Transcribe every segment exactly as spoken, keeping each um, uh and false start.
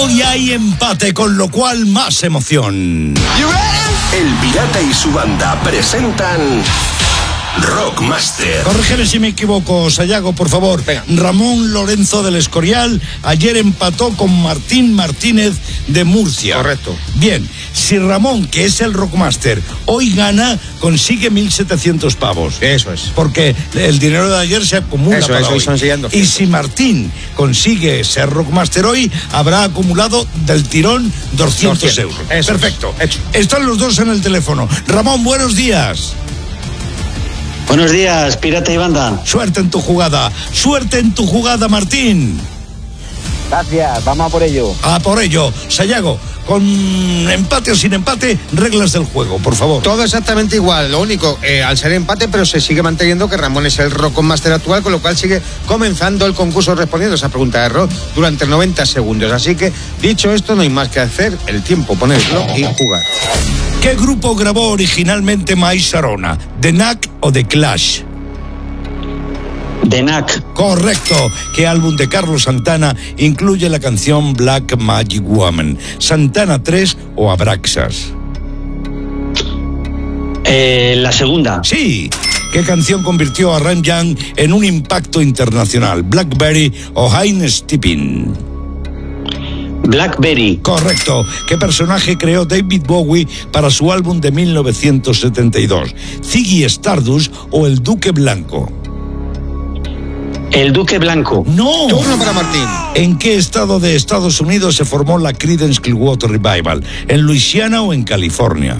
Hoy hay empate, con lo cual más emoción. El Pirata y su banda presentan Rockmaster. Corrígeme si me equivoco, Sayago, por favor. Venga. Ramón Lorenzo del Escorial ayer empató con Martín Martínez de Murcia. Correcto. Bien, si Ramón, que es el Rockmaster, hoy gana, consigue mil setecientos pavos. Eso es. Porque el dinero de ayer se acumula Eso, para eso, hoy. y son siguiendo. Y si Martín consigue ser Rockmaster hoy, habrá acumulado del tirón doscientos, doscientos euros. Eso Perfecto. es. Hecho. Están los dos en el teléfono. Ramón, buenos días. Buenos días, Pirata y banda. Suerte en tu jugada. Suerte en tu jugada, Martín. Gracias, vamos a por ello. A por ello. Sayago, con empate o sin empate, reglas del juego, por favor. Todo exactamente igual, lo único, eh, al ser empate, pero se sigue manteniendo que Ramón es el Rockmaster actual, con lo cual sigue comenzando el concurso respondiendo a esa pregunta de rock durante noventa segundos. Así que, dicho esto, no hay más que hacer, el tiempo, ponerlo y jugar. ¿Qué grupo grabó originalmente My Sharona? ¿The Knack o The Clash? The Knack. Correcto. ¿Qué álbum de Carlos Santana incluye la canción Black Magic Woman? ¿Santana tres o Abraxas? Eh, la segunda. Sí. ¿Qué canción convirtió a Ram Young en un impacto internacional? ¿Blackberry o Heinz Tipping? Blackberry. Correcto. ¿Qué personaje creó David Bowie para su álbum de mil novecientos setenta y dos? ¿Ziggy Stardust o el Duque Blanco? El Duque Blanco. ¡No! Turno para Martín. ¿En qué estado de Estados Unidos se formó la Creedence Clearwater Revival? ¿En Luisiana o en California?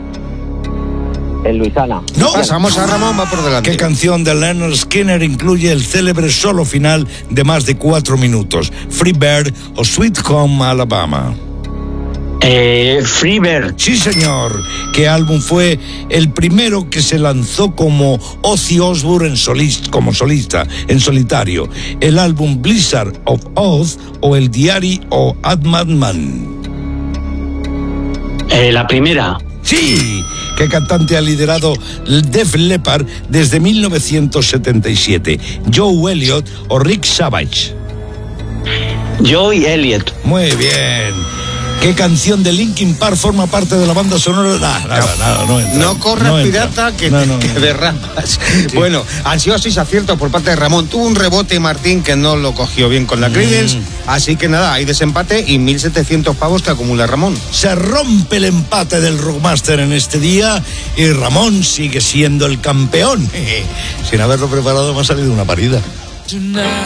En Luisiana. ¡No! Pasamos a Ramón, va por delante. ¿Qué canción de Leonard Skinner incluye el célebre solo final de más de cuatro minutos? ¿Free Bird o Sweet Home Alabama? Eh, Freebird. Sí, señor. ¿Qué álbum fue el primero que se lanzó como Ozzy Osbourne en solista, como solista, en solitario? ¿El álbum Blizzard of Oz o el Diary o Ad Madman? Eh, la primera. Sí. ¿Qué cantante ha liderado Def Leppard desde mil novecientos setenta y siete? ¿Joe Elliott o Rick Savage? Joey Elliott. Muy bien. ¿Qué canción de Linkin Park forma parte de la banda sonora? Nada, nada, nada, no entra. No corras, no entra. pirata, que, no, te, no, que no. derrapas. Sí. Bueno, han sido seis aciertos por parte de Ramón. Tuvo un rebote Martín que no lo cogió bien con la Creedence. Mm. Así que nada, hay desempate y mil setecientos pavos que acumula Ramón. Se rompe el empate del Rockmaster en este día y Ramón sigue siendo el campeón. Sin haberlo preparado me ha salido una parida. Tonight.